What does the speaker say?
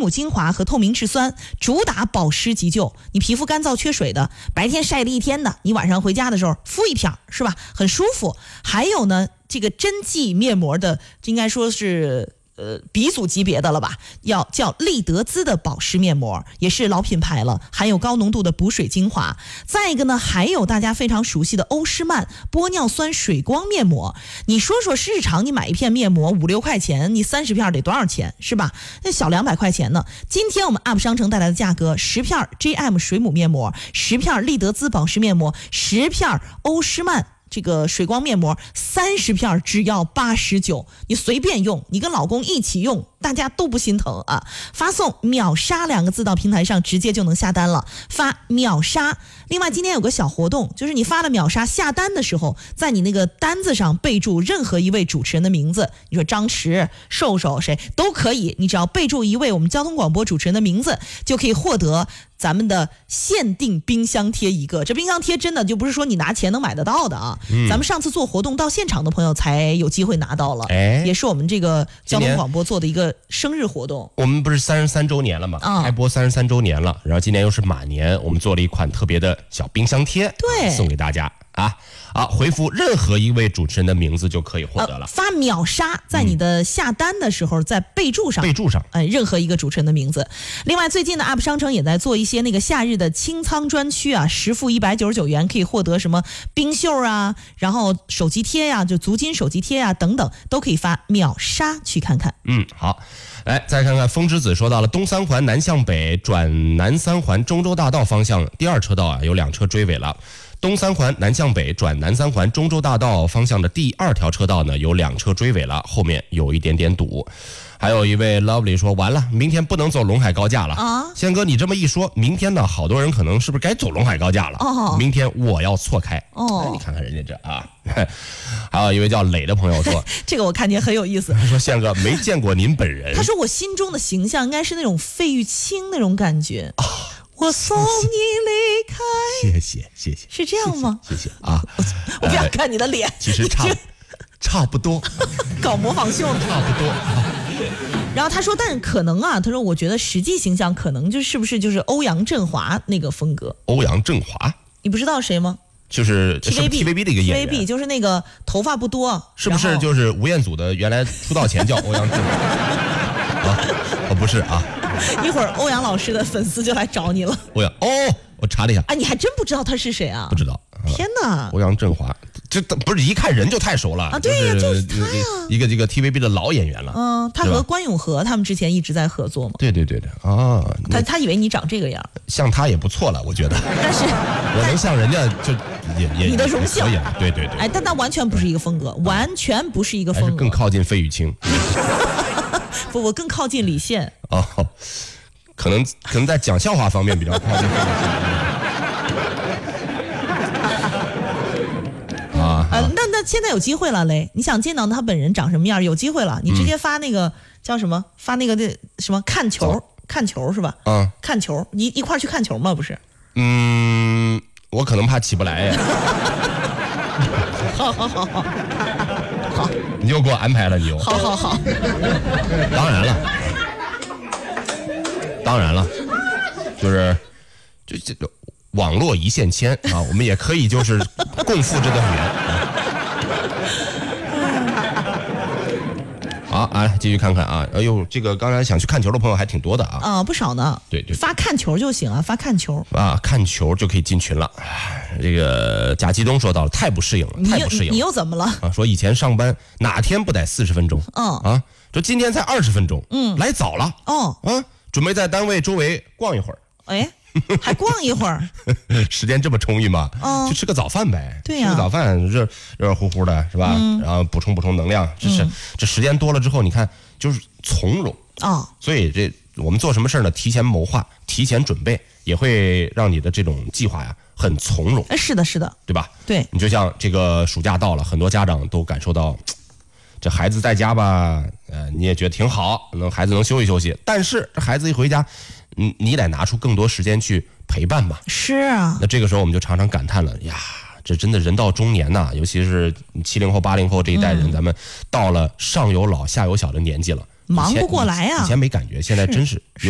母精华和透明质酸，主打保湿急救。你皮肤干燥缺水的，白天晒了一天的，你晚上回家的时候敷一片，是吧？很舒服。还有呢，这个针剂面膜的，应该说是鼻祖级别的了吧，要叫丽德姿的保湿面膜，也是老品牌了，含有高浓度的补水精华。再一个呢，还有大家非常熟悉的欧诗漫玻尿酸水光面膜。你说说日常你买一片面膜5-6块钱，你30片得多少钱，是吧？那小200块钱呢。今天我们 UP 商城带来的价格，10片 JM 水母面膜，10片丽德姿保湿面膜，10片欧诗漫这个水光面膜30片只要89，你随便用，你跟老公一起用，大家都不心疼啊！发送秒杀2个字到平台上，直接就能下单了，发秒杀。另外今天有个小活动，就是你发了秒杀下单的时候，在你那个单子上备注任何一位主持人的名字，你说张弛、瘦瘦谁都可以，你只要备注一位我们交通广播主持人的名字，就可以获得咱们的限定冰箱贴一个。这冰箱贴真的就不是说你拿钱能买得到的啊！咱们上次做活动到现场的朋友才有机会拿到了，也是我们这个交通广播做的一个生日活动。我们不是33周年了吗？开播33周年了，然后今年又是马年，我们做了一款特别的小冰箱贴， 对， 送给大家啊！回复任何一位主持人的名字就可以获得了。 发秒杀，在你的下单的时候，在备注上，任何一个主持人的名字。另外，最近的 UP 商城也在做一些那个夏日的清仓专区啊，10副199元可以获得什么冰袖啊，然后手机贴呀，就足金手机贴啊等等，都可以发秒杀去看看。 好。来，再看看风之子说到了东三环南向北转南三环中州大道方向第2车道啊，有2车追尾了。东三环南向北转南三环中州大道方向的第2条车道呢，有2车追尾了，后面有一点点堵。还有一位 Lovely 说，完了，明天不能走陇海高架了啊！宪哥，你这么一说，明天呢，好多人可能是不是该走陇海高架了？明天我要错开。你看看人家这啊！还有一位叫磊的朋友说， 这个我看见很有意思。 他说，宪哥没见过您本人。 他说我心中的形象应该是那种费玉清那种感觉。我送你离开。谢谢。 是这样吗？ 谢谢啊！ 我不要看你的脸。 其实差不多， 搞模仿秀呢。 差不多。 然后他说，但是可能啊，他说我觉得实际形象可能就是不是就是欧阳震华那个风格。 欧阳震华， 你不知道谁吗？ 就是 TVB 的一个演员。 TVB 就是那个头发不多， 是不是就是吴彦祖的原来出道前叫欧阳震华？不是啊。 一会儿欧阳老师的粉丝就来找你了。 我查了一下， 你还真不知道他是谁啊？ 不知道。 天哪！ 欧阳震华，这不是一看人就太熟了啊？ 对呀，就是他呀， 一个这个 TVB 的老演员了。 他和关咏荷他们之前一直在合作嘛。 对啊。 他以为你长这个样， 像他也不错了，我觉得。 但是我能像人家就也你的荣幸。 对。 但那完全不是一个风格，完全不是一个风格。 还是更靠近费玉清。 不，我更靠近李现。 可能在讲笑话方面比较靠近费玉清。 那现在有机会了嘞！你想见到他本人长什么样？有机会了，你直接发那个叫什么？发那个什么看球是吧？看球，你一块去看球吗？不是？ 我可能怕起不来呀。 好， 你又给我安排了，你又。 好。当然了，就是这个网络一线牵啊，我们也可以就是共赴这段缘。好继续看看啊！这个刚才想去看球的朋友还挺多的啊。不少呢。对，发看球就行啊，发看球看球就可以进群了。这个贾基东说到了，太不适应了。你又怎么了？ 说以前上班哪天不得40分钟？说今天才20分钟。来早了。准备在单位周围逛一会儿。 还逛一会儿？ 时间这么充裕吗？就吃个早饭呗。 对呀， 吃个早饭热乎乎的是吧？然后补充能量。这时间多了之后，你看就是从容所以我们做什么事呢？提前谋划，提前准备，也会让你的这种计划呀很从容。是的，对吧？对，你就像这个暑假到了，很多家长都感受到。这孩子在家吧，你也觉得挺好，孩子能休息休息。但是这孩子一回家，你得拿出更多时间去陪伴吧。是啊。那这个时候我们就常常感叹了呀，这真的人到中年呐，尤其是70后、80后这一代人，咱们到了上有老下有小的年纪了，忙不过来呀。以前没感觉，现在真是